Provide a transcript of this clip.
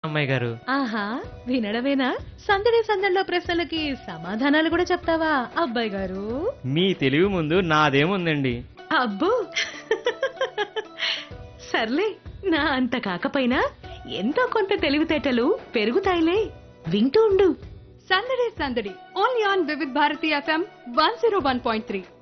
అమ్మాయి గారు. ఆహా వినడమేనా? సందడి సందడిలో ప్రశ్నలకి సమాధానాలు కూడా చెప్తావా అబ్బాయి గారు? మీ తెలివి ముందు నాదేముందండి. అబ్బో సర్లే, నా అంత కాకపోయినా ఎంతో కొంత తెలివితేటలు పెరుగుతాయిలే. వింటూ ఉండు. సందడి సందడి only on Vividh Bharati FM 101.3.